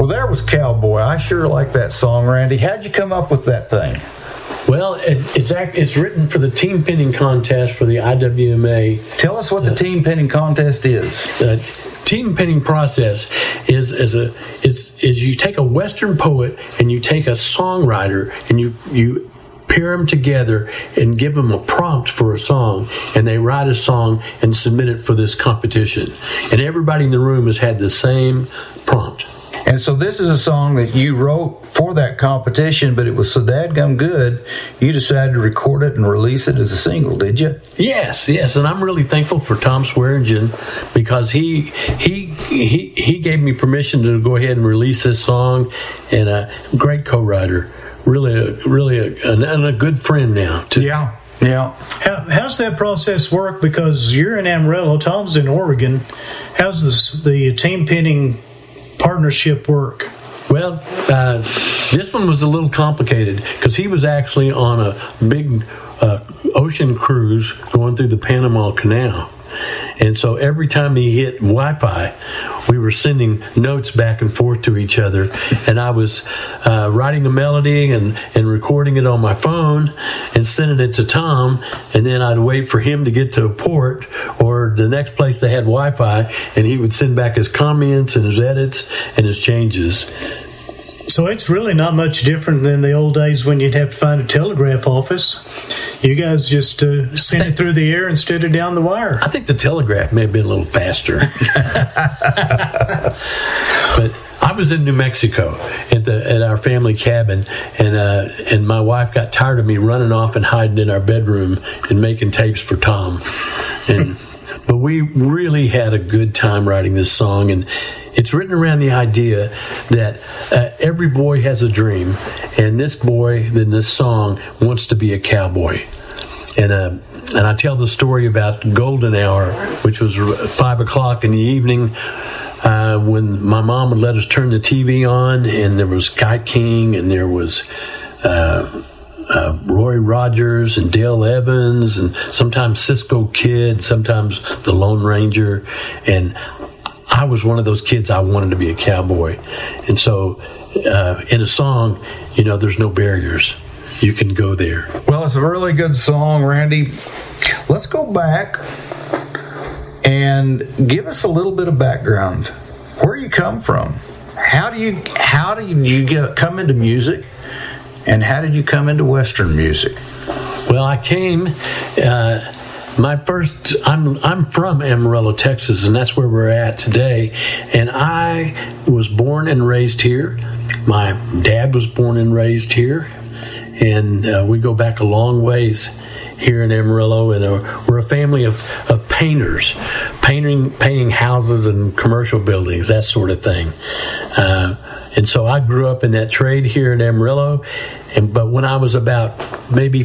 there was Cowboy. I sure like that song, Randy. How'd you come up with that thing? Well, it's written for the team pinning contest for the IWMA. Tell us what the team pinning contest is. Team pinning process is you take a Western poet and you take a songwriter and you pair them together and give them a prompt for a song, and they write a song and submit it for this competition. And everybody in the room has had the same prompt. And so this is a song that you wrote for that competition, but it was so dadgum good, you decided to record it and release it as a single, did you? Yes, and I'm really thankful for Tom Swearingen, because he gave me permission to go ahead and release this song, and a great co-writer, really a good friend now too. Yeah. How's that process work? Because you're in Amarillo, Tom's in Oregon. How's the team pinning partnership work? Well, this one was a little complicated because he was actually on a big ocean cruise going through the Panama Canal. And so every time he hit Wi-Fi, we were sending notes back and forth to each other. And I was writing a melody and recording it on my phone and sending it to Tom. And then I'd wait for him to get to a port or the next place they had Wi-Fi, and he would send back his comments and his edits and his changes. So it's really not much different than the old days when you'd have to find a telegraph office. You guys just send it through the air instead of down the wire. I think the telegraph may have been a little faster. But I was in New Mexico at our family cabin, and my wife got tired of me running off and hiding in our bedroom and making tapes for Tom. But we really had a good time writing this song, and it's written around the idea that every boy has a dream, and this boy in this song wants to be a cowboy. And I tell the story about golden hour, which was 5 o'clock in the evening, when my mom would let us turn the TV on, and there was Sky King, and there was Roy Rogers and Dale Evans, and sometimes Cisco Kid, sometimes the Lone Ranger, and I was one of those kids. I wanted to be a cowboy. And so in a song, there's no barriers. You can go there. Well, it's a really good song, Randy. Let's go back and give us a little bit of background. Where you come from? How do you come into music? And how did you come into Western music? Well, I came... I'm from Amarillo, Texas, and that's where we're at today. And I was born and raised here. My dad was born and raised here. And we go back a long ways here in Amarillo. And we're a family of painters, painting houses and commercial buildings, that sort of thing. And so I grew up in that trade here in Amarillo. But when I was about maybe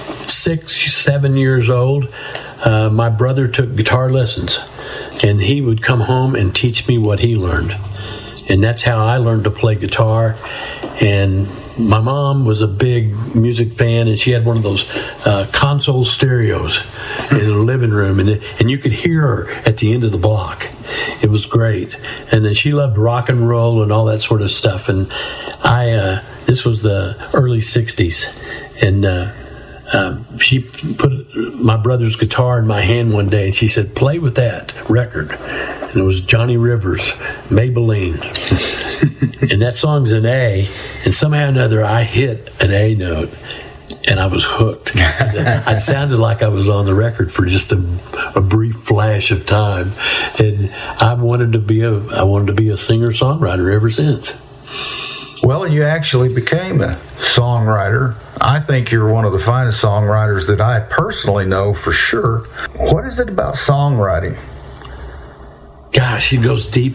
6-7 years old, my brother took guitar lessons, and he would come home and teach me what he learned. And that's how I learned to play guitar. And my mom was a big music fan, and she had one of those console stereos in the living room, and you could hear her at the end of the block. It was great. And then she loved rock and roll and all that sort of stuff. And this was the early 60s, and she put my brother's guitar in my hand one day, and she said, "Play with that record." And it was Johnny Rivers, Maybelline. And that song's an A, and somehow or another I hit an A note, and I was hooked. I sounded like I was on the record for just a brief flash of time, and I wanted to be a singer-songwriter ever since. Well, you actually became a songwriter. I think you're one of the finest songwriters that I personally know for sure. What is it about songwriting? Gosh, it goes deep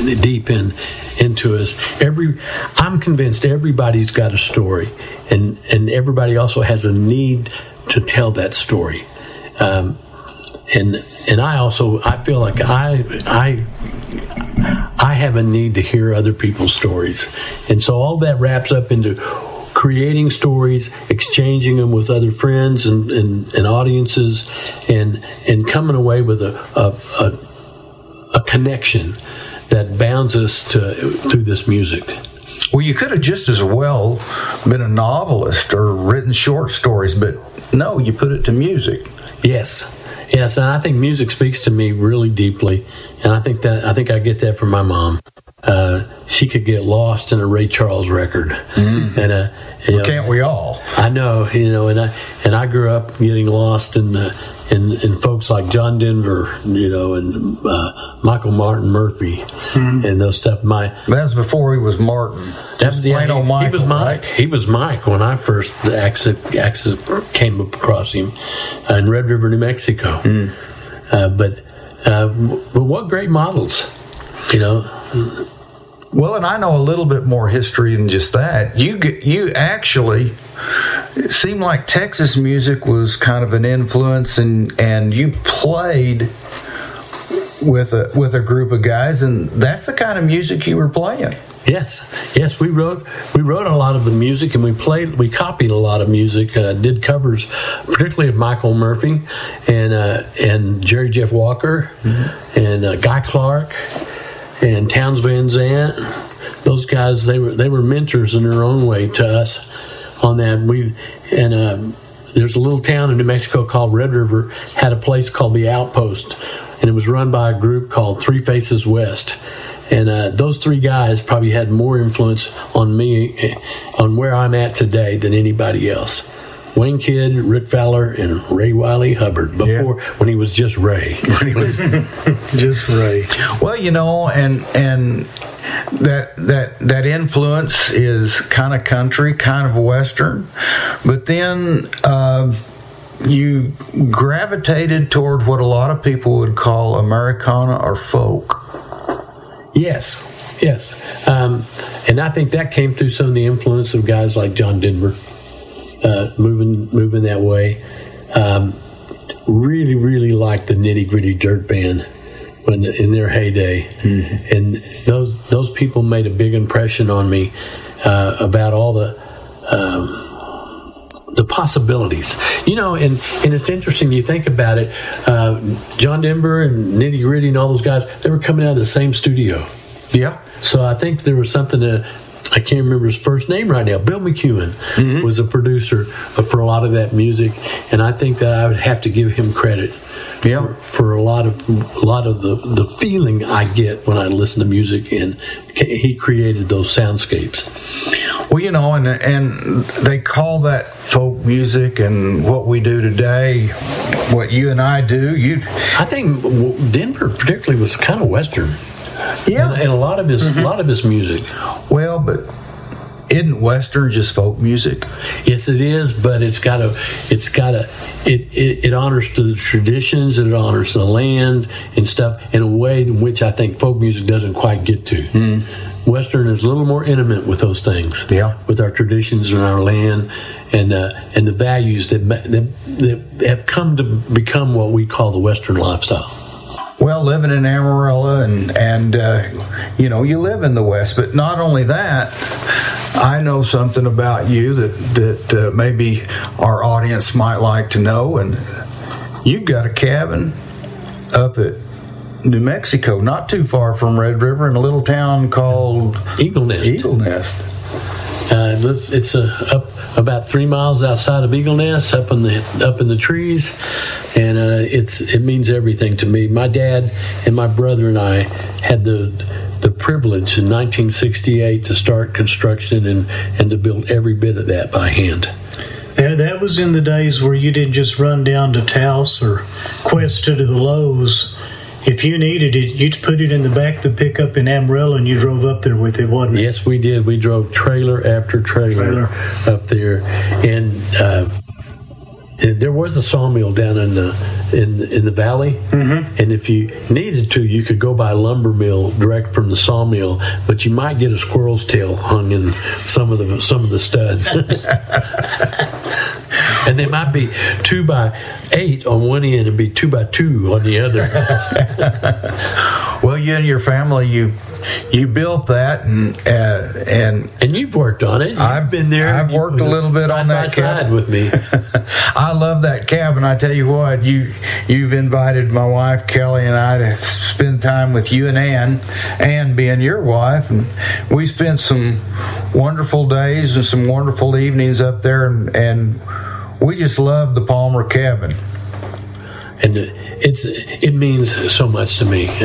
into us. I'm convinced everybody's got a story, and everybody also has a need to tell that story. And I feel like I have a need to hear other people's stories. And so all that wraps up into creating stories, exchanging them with other friends and audiences, and coming away with a connection that bounds us through this music. Well, you could have just as well been a novelist or written short stories, but no, you put it to music. Yes, and I think music speaks to me really deeply, and I think I get that from my mom. She could get lost in a Ray Charles record, and can't we all? I know, and I grew up getting lost in folks like John Denver, and Michael Martin Murphey, and those stuff. That's before he was Martin. Just plain old Michael. He was Mike. Right? He was Mike when I first came across him in Red River, New Mexico. But what great models, Well, and I know a little bit more history than just that. You actually, it seemed like Texas music was kind of an influence, and you played with a group of guys, and that's the kind of music you were playing. Yes, we wrote a lot of the music, and we copied a lot of music, did covers, particularly of Michael Murphy and Jerry Jeff Walker, and Guy Clark. And Townes Van Zandt, those guys, they were mentors in their own way to us on that. There's a little town in New Mexico called Red River, had a place called The Outpost, and it was run by a group called Three Faces West. And those three guys probably had more influence on me, on where I'm at today, than anybody else. Wayne Kidd, Rick Fowler, and Ray Wiley Hubbard, when he was just Ray. Just Ray. Well, and that influence is kind of country, kind of Western, but then you gravitated toward what a lot of people would call Americana or folk. Yes. And I think that came through some of the influence of guys like John Denver. Moving that way. Really, really liked the Nitty Gritty Dirt Band in their heyday, and those people made a big impression on me about all the possibilities. And it's interesting. You think about it. John Denver and Nitty Gritty and all those guys, they were coming out of the same studio. Yeah. So I think there was something that. I can't remember his first name right now. Bill McEwen was a producer for a lot of that music, and I think that I would have to give him credit for a lot of the feeling I get when I listen to music, and he created those soundscapes. Well, and they call that folk music, and what we do today, what you and I do. I think Denver particularly was kind of Western. Yeah, and a lot of his music. Well, but isn't Western just folk music? Yes, it is. But it honors the traditions, and it honors the land and stuff in a way in which I think folk music doesn't quite get to. Western is a little more intimate with those things. Yeah, with our traditions and our land, and the values that have come to become what we call the Western lifestyle. Well, living in Amarillo and you live in the West, but not only that, I know something about you that maybe our audience might like to know, and you've got a cabin up at New Mexico, not too far from Red River, in a little town called Eagle Nest. It's up about 3 miles outside of Eagle Nest, up in the trees, and it means everything to me. My dad and my brother and I had the privilege in 1968 to start construction and to build every bit of that by hand. That was in the days where you didn't just run down to Taos or Questa to the Lowe's. If you needed it, you'd put it in the back of the pickup in Amarillo, and you drove up there with it, wasn't it? Yes, we did. We drove trailer after trailer up there, and there was a sawmill down in the valley. And if you needed to, you could go by a lumber mill direct from the sawmill, but you might get a squirrel's tail hung in some of the studs. And they might be 2x8 on one end and be 2x2 on the other. Well, you and your family, you you built that, and you've worked on it. I've been there. I've worked a little bit on that cabin with me. I love that cabin. I tell you what, you've invited my wife Kelly and I to spend time with you and Ann being your wife, and we spent some wonderful days and some wonderful evenings up there, and we just love the Palmer cabin. And it means so much to me.